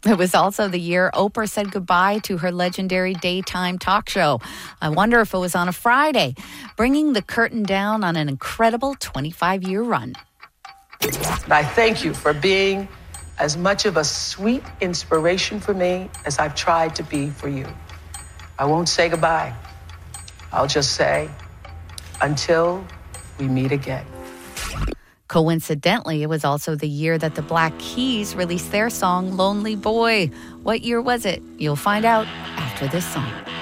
It was also the year Oprah said goodbye to her legendary daytime talk show. I wonder if it was on a Friday, bringing the curtain down on an incredible 25-year run. I thank you for being as much of a sweet inspiration for me as I've tried to be for you. I won't say goodbye. I'll just say, until we meet again. Coincidentally, it was also the year that the Black Keys released their song, Lonely Boy. What year was it? You'll find out after this song.